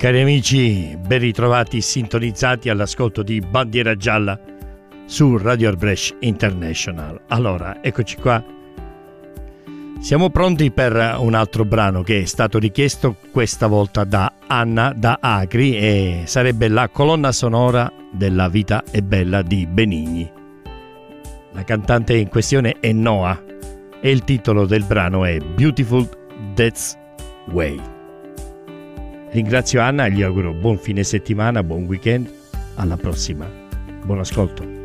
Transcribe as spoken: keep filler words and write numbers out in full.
Cari amici, ben ritrovati sintonizzati all'ascolto di Bandiera Gialla su Radio Arbresh International. Allora, eccoci qua. Siamo pronti per un altro brano che è stato richiesto questa volta da Anna da Acri e sarebbe la colonna sonora della Vita è bella di Benigni. La cantante in questione è Noah e il titolo del brano è Beautiful That's Way. Ringrazio Anna e gli auguro buon fine settimana, buon weekend, alla prossima. Buon ascolto.